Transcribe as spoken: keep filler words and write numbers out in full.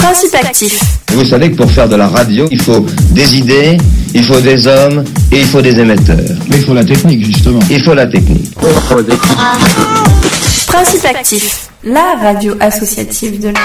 Principe actif. Vous savez que pour faire de la radio, il faut des idées, il faut des hommes et il faut des émetteurs. Mais il faut la technique, justement. Il faut la technique. Principe actif. La radio associative de